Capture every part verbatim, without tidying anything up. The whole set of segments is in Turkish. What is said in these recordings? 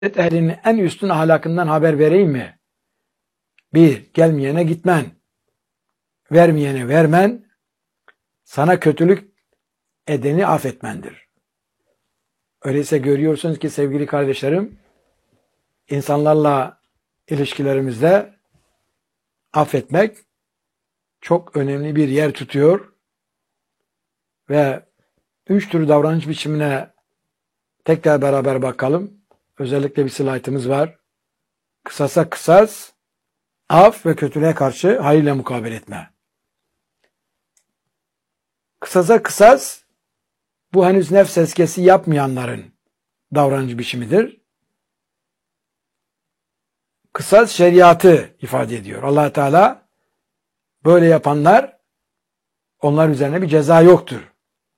ehlinin en üstün ahlakından haber vereyim mi? Bir, gelmeyene gitmen. Vermeyene vermen, sana kötülük edeni affetmendir. Öyleyse görüyorsunuz ki sevgili kardeşlerim, insanlarla ilişkilerimizde affetmek çok önemli bir yer tutuyor ve üç tür davranış biçimine tekrar beraber bakalım. Özellikle bir slaytımız var. Kısasa kısas, af ve kötülüğe karşı hayırla mukabele etme. Kısasa kısas, bu henüz nefs tezkiyesi yapmayanların davranış biçimidir. Kısas şeriatı ifade ediyor. Allah Teala böyle yapanlar, onlar üzerine bir ceza yoktur.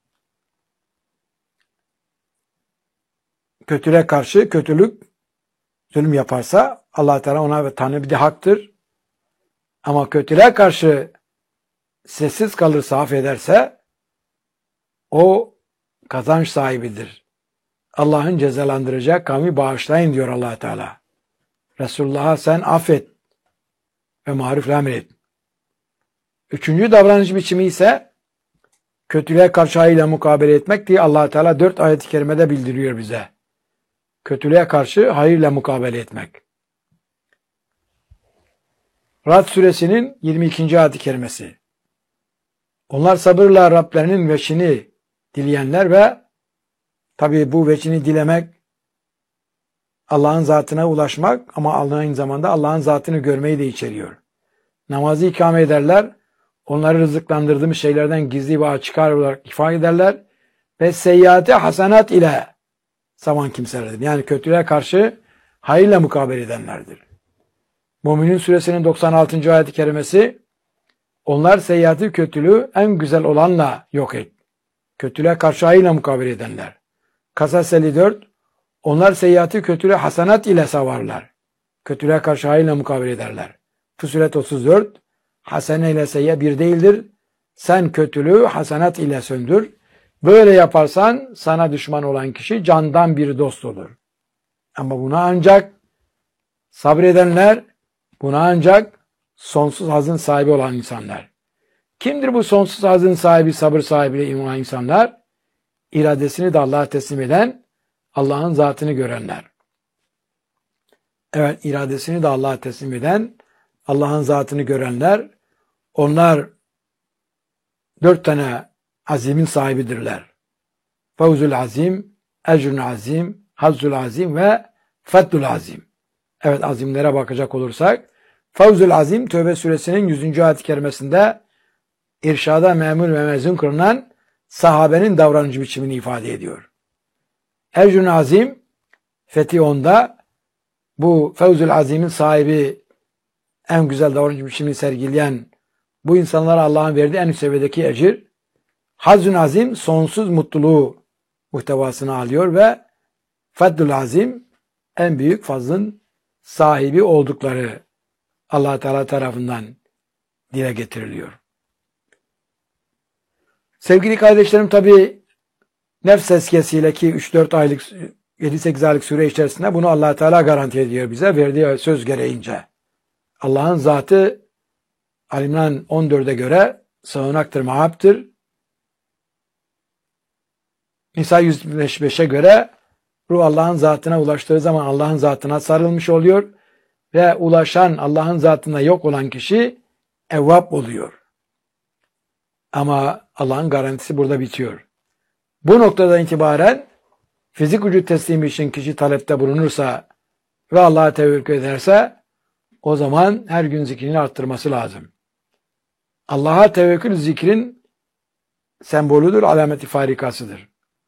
Kötülüğe karşı kötülük, zulüm yaparsa Allah Teala ona ve Tanrı bir de haktır. Ama kötülüğe karşı sessiz kalırsa, affederse o kazanç sahibidir. Allah'ın cezalandıracağı kavmi bağışlayın diyor Allah Teala. Resulullah'a sen affet ve marufla emret. Üçüncü davranış biçimi ise kötülüğe karşı hayırla mukabele etmek diye Allah Teala dört ayet-i kerimede bildiriyor bize. Kötülüğe karşı hayırla mukabele etmek. Ra'd suresinin yirmi ikinci ayet-i kerimesi. Onlar sabırla Rablerinin veçhini dileyenler ve tabi bu veçhini dilemek Allah'ın zatına ulaşmak ama aynı zamanda Allah'ın zatını görmeyi de içeriyor. Namazı ikame ederler, onları rızıklandırdığımız şeylerden gizli ve açık olarak ifade ederler ve seyyiate hasenat ile savan kimselerdir. Yani kötülüğe karşı hayırla mukabele edenlerdir. Müminun suresinin doksan altıncı ayet-i kerimesi, onlar seyyiatı kötülüğü en güzel olanla yok et. Kötülüğe karşı hayırla mukabele edenler. Kasas elli dört, onlar seyyiatı kötülüğü hasenat ile savarlar. Kötülüğe karşı hayırla mukabele ederler. Fussilet otuz dört, hasene ile seyyiat bir değildir. Sen kötülüğü hasenat ile söndür. Böyle yaparsan sana düşman olan kişi candan bir dost olur. Ama buna ancak sabredenler, buna ancak sonsuz hazın sahibi olan insanlar. Kimdir bu sonsuz hazın sahibi, sabır sahibi iman insanlar? İradesini de Allah'a teslim eden, Allah'ın zatını görenler. Evet, iradesini de Allah'a teslim eden, Allah'ın zatını görenler, onlar dört tane azimin sahibidirler. Fevzul azim, ecrun azim, hazzul azim ve fethul azim. Evet, azimlere bakacak olursak, Fevzul azim, Tövbe suresinin yüzüncü ayet-i kerimesinde irşada memur ve mezun kılınan sahabenin davranış biçimini ifade ediyor. Ecrun azim, Fethi onda, bu Fevzul azimin sahibi, en güzel davranış biçimini sergileyen bu insanlara Allah'ın verdiği en üst seviyedeki ecir, Hazzun azim, sonsuz mutluluğu muhtevasını alıyor ve Fethul azim, en büyük fazlın sahibi oldukları Allah Teala tarafından dile getiriliyor. Sevgili kardeşlerim, tabi nefs tezkiyesiyle ki üç dört aylık, yedi sekiz aylık süre içerisinde bunu Allah Teala garanti ediyor bize verdiği söz gereğince. Allah'ın zatı Ali İmran on dörde göre sığınaktır, mahaptır. Nisa yüz yetmiş beşe göre ruh Allah'ın zatına ulaştığı zaman Allah'ın zatına sarılmış oluyor ve ulaşan Allah'ın zatına yok olan kişi evvab oluyor. Ama Allah'ın garantisi burada bitiyor. Bu noktadan itibaren fizik vücut teslimi için kişi talepte bulunursa ve Allah'a tevekkül ederse o zaman her gün zikrini arttırması lazım. Allah'a tevekkül zikrin sembolüdür, alameti farikasıdır.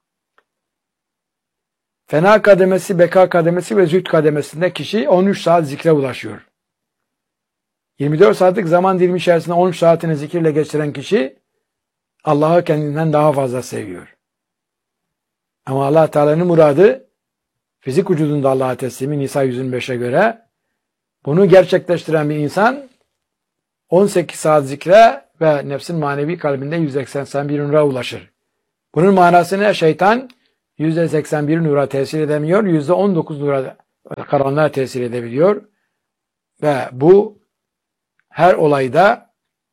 Fena kademesi, beka kademesi ve zühd kademesinde kişi on üç saat zikre ulaşıyor. yirmi dört saatlik zaman dilimi içerisinde on üç saatini zikirle geçiren kişi Allah'ı kendinden daha fazla seviyor. Ama Allah Teala'nın muradı fizik vücudunda Allah'a teslimi Nisa yüz yirmi beşe göre bunu gerçekleştiren bir insan on sekiz saat zikre ve nefsin manevi kalbinde yüzde seksen bir nura ulaşır. Bunun manası ne? Şeytan yüzde seksen bir nura tesir edemiyor, yüzde on dokuz nura karanlığa tesir edebiliyor. Ve bu her olayda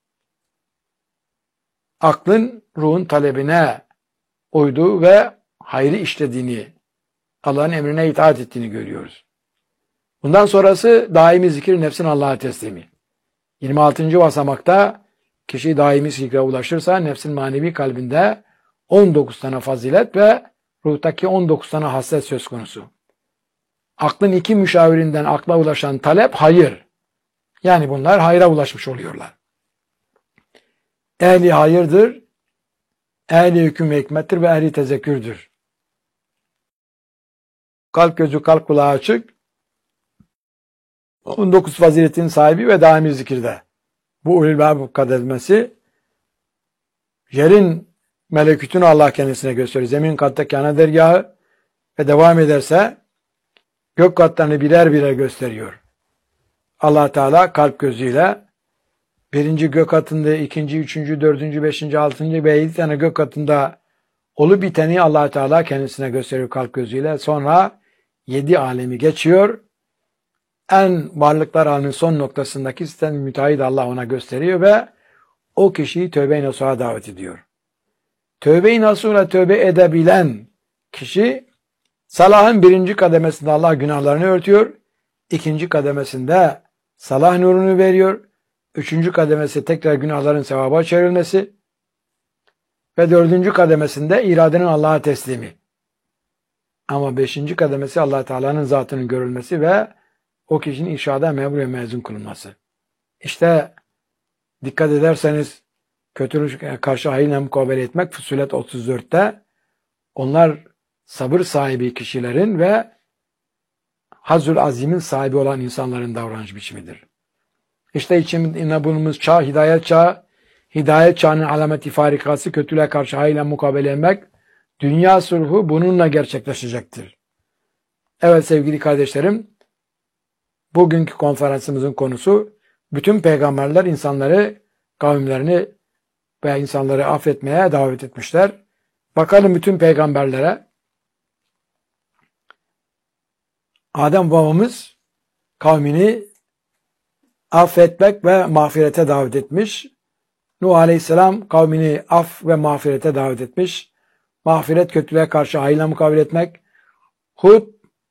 aklın ruhun talebine uyduğu ve hayrı işlediğini, Allah'ın emrine itaat ettiğini görüyoruz. Bundan sonrası daimi zikir, nefsin Allah'a teslimi. yirmi altıncı basamakta kişi daimi zikre ulaşırsa nefsin manevi kalbinde on dokuz tane fazilet ve ruhtaki on dokuz tane haslet söz konusu. Aklın iki müşavirinden akla ulaşan talep hayır. Yani bunlar hayra ulaşmış oluyorlar. Ehli hayırdır, ehli hüküm ve hikmettir ve ehli tezekkürdür. Kalp gözü, kalp kulağı açık, on dokuz faziletin sahibi ve daimi zikirde. Bu ulul albab kadedmesi, yerin melekütünü Allah kendisine gösteriyor. Zemin katta kâne dergahı ve devam ederse gök katlarını birer birer gösteriyor. Allah Teala kalp gözüyle birinci gök katında, ikinci, üçüncü, dördüncü, beşinci, altıncı ve yedi tane gök katında olup biteni Allah Teala kendisine gösteriyor kalp gözüyle. Sonra yedi alemi geçiyor. En varlıklar aleminin son noktasındaki sistem müteahhit Allah ona gösteriyor ve o kişiyi tövbe-i nasuha davet ediyor. Tövbe-i nasuhla tövbe edebilen kişi salahın birinci kademesinde Allah günahlarını örtüyor. İkinci kademesinde salah nurunu veriyor. Üçüncü kademesi tekrar günahların sevaba çevrilmesi. Ve dördüncü kademesinde iradenin Allah'a teslimi. Ama beşinci kademesi Allah Teala'nın zatının görülmesi ve o kişinin irşada memur ve mezun kılınması. İşte dikkat ederseniz kötülüğe karşı hayırla mukabele etmek Fussilet otuz dörtte onlar sabır sahibi kişilerin ve Hazzul Azim'in sahibi olan insanların davranış biçimidir. İşte içinde bulunduğumuz çağ, hidayet çağı, hidayet çağının alameti farikası kötülüğe karşı hayırla mukabele etmek, dünya sulhu bununla gerçekleşecektir. Evet sevgili kardeşlerim, bugünkü konferansımızın konusu, bütün peygamberler insanları, kavimlerini ve insanları affetmeye davet etmişler. Bakalım bütün peygamberlere. Adem babamız kavmini affetmek ve mağfirete davet etmiş. Nuh Aleyhisselam kavmini af ve mağfirete davet etmiş. Mağfiret kötülüğe karşı hayırla mukabele etmek. Hud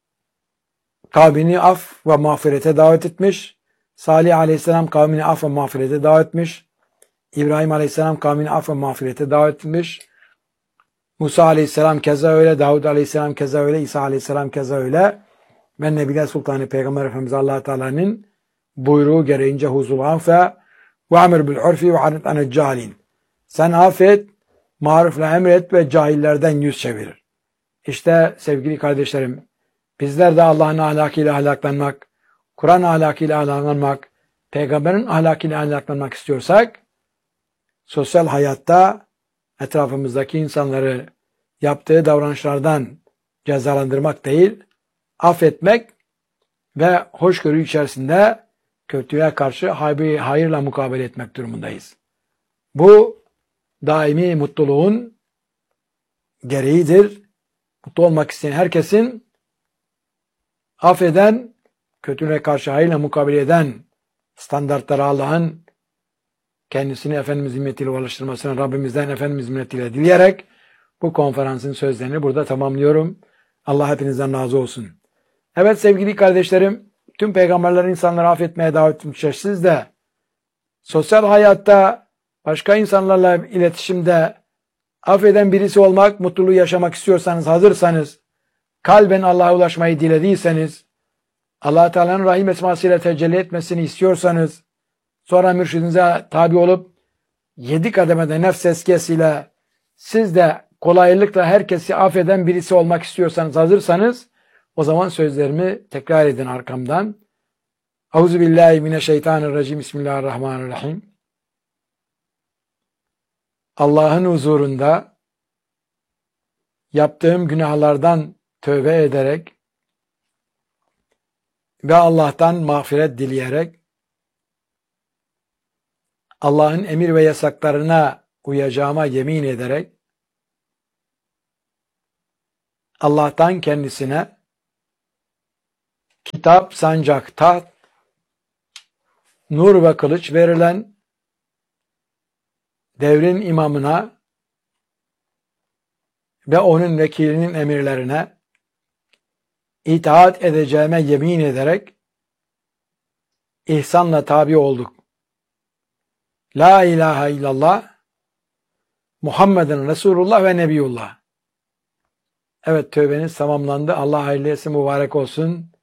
kavmini af ve mağfirete davet etmiş. Salih Aleyhisselam kavmini af ve mağfirete davet etmiş. İbrahim Aleyhisselam kavmini af ve mağfirete davet etmiş. Musa Aleyhisselam keza öyle, Davud Aleyhisselam keza öyle, İsa Aleyhisselam keza öyle. Ve Nebiler Sultanı Peygamber Efendimiz Allah Teala'nın buyruğu gereğince huzul anfe ve amir bil urfi ve anit anil cahilin. Sen affet, marufla emret ve cahillerden yüz çevir. İşte sevgili kardeşlerim, bizler de Allah'ın ahlakıyla ahlaklanmak, Kur'an ahlakıyla ahlaklanmak, Peygamberin ahlakıyla ahlaklanmak istiyorsak, sosyal hayatta etrafımızdaki insanları yaptığı davranışlardan cezalandırmak değil, affetmek ve hoşgörü içerisinde kötülüğe karşı hayırla mukabele etmek durumundayız. Bu daimi mutluluğun gereğidir. Mutlu olmak isteyen herkesin affeden, kötülüğe karşı hayırla mukabele eden standartları Allah'ın kendisini Efendimiz minnetiyle ulaştırmasını Rabbimizden Efendimiz minnetiyle dileyerek bu konferansın sözlerini burada tamamlıyorum. Allah hepinizden razı olsun. Evet sevgili kardeşlerim, tüm peygamberler insanları affetmeye davet etmişler. Siz de sosyal hayatta başka insanlarla iletişimde affeden birisi olmak, mutluluğu yaşamak istiyorsanız, hazırsanız, kalben Allah'a ulaşmayı dilediyseniz, Allah Teala'nın rahim esmasıyla tecelli etmesini istiyorsanız, sonra mürşidinize tabi olup yedi kademede nefs eskesiyle siz de kolaylıkla herkesi affeden birisi olmak istiyorsanız, hazırsanız, o zaman sözlerimi tekrar edin arkamdan. Euzubillahimineşşeytanirracim. Bismillahirrahmanirrahim. Allah'ın huzurunda yaptığım günahlardan tövbe ederek ve Allah'tan mağfiret dileyerek Allah'ın emir ve yasaklarına uyacağıma yemin ederek Allah'tan kendisine kitap, sancak, taht, nur ve kılıç verilen devrin imamına ve onun vekilinin emirlerine itaat edeceğime yemin ederek ihsanla tabi olduk. La ilahe illallah, Muhammeden Resulullah ve Nebiyullah. Evet, tövbeniz tamamlandı. Allah hayırlı etsin, mübarek olsun.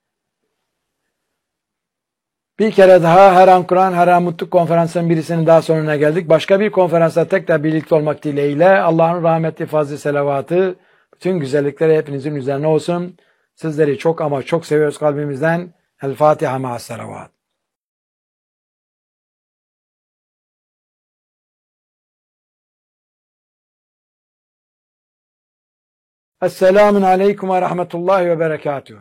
Bir kere daha Her An Kur'an, Her An Mutluluk konferansının birisinin daha sonuna geldik. Başka bir konferansta tekrar birlikte olmak dileğiyle Allah'ın rahmetli, fazlı, selavatı, bütün güzellikleri hepinizin üzerine olsun. Sizleri çok ama çok seviyoruz kalbimizden. El Fatiha ma'as selavat. Esselamun aleyküm ve rahmetullahi ve berekatuhu.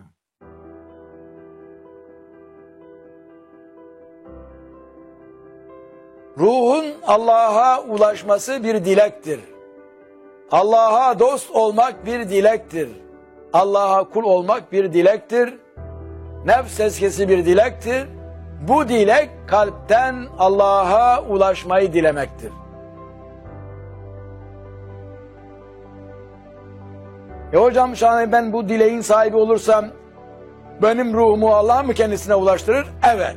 Ruhun Allah'a ulaşması bir dilektir. Allah'a dost olmak bir dilektir. Allah'a kul olmak bir dilektir. Nefs eskisi bir dilektir. Bu dilek kalpten Allah'a ulaşmayı dilemektir. E hocam şahane ben bu dileğin sahibi olursam benim ruhumu Allah mı kendisine ulaştırır? Evet.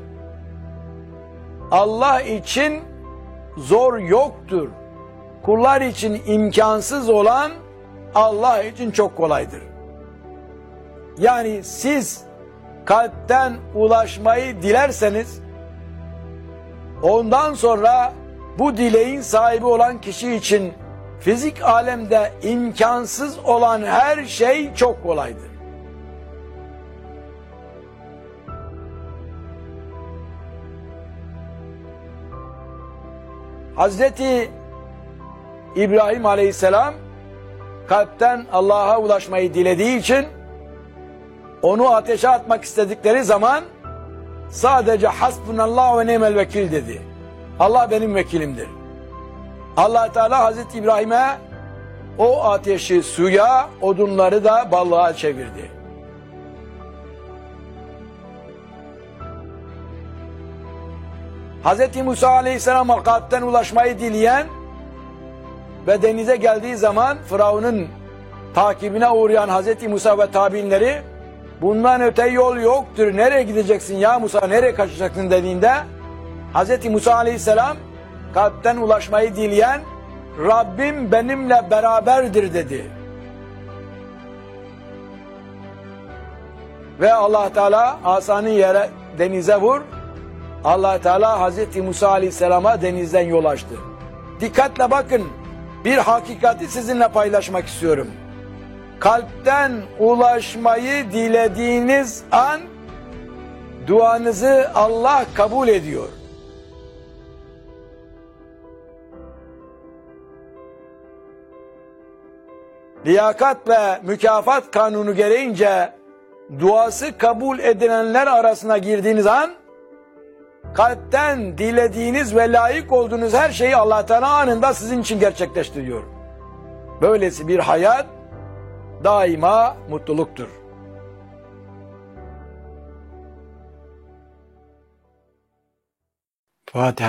Allah için zor yoktur. Kullar için imkansız olan Allah için çok kolaydır. Yani siz kalpten ulaşmayı dilerseniz ondan sonra bu dileğin sahibi olan kişi için fizik alemde imkansız olan her şey çok kolaydır. Hazreti İbrahim Aleyhisselam kalpten Allah'a ulaşmayı dilediği için onu ateşe atmak istedikleri zaman sadece hasbunallah ve ni'mel vekil dedi. Allah benim vekilimdir. Allah Teala Hazreti İbrahim'e o ateşi suya, odunları da balığa çevirdi. Hazreti Musa Aleyhisselam'a kalpten ulaşmayı dileyen ve denize geldiği zaman Firavun'un takibine uğrayan Hazreti Musa ve tabiinleri bundan öte yol yoktur. Nereye gideceksin ya Musa, nereye kaçacaksın dediğinde Hazreti Musa Aleyhisselam kalpten ulaşmayı dileyen Rabbim benimle beraberdir dedi. Ve Allah Teala asanı yere denize vur. Allah Teala Hazreti Musa Aleyhisselam'a denizden yol açtı. Dikkatle bakın, bir hakikati sizinle paylaşmak istiyorum. Kalpten ulaşmayı dilediğiniz an duanızı Allah kabul ediyor. Liyakat ve mükafat kanunu gereğince duası kabul edilenler arasına girdiğiniz an kalpten dilediğiniz ve layık olduğunuz her şeyi Allah Teala anında sizin için gerçekleştiriyor. Böylesi bir hayat daima mutluluktur. Fatiha.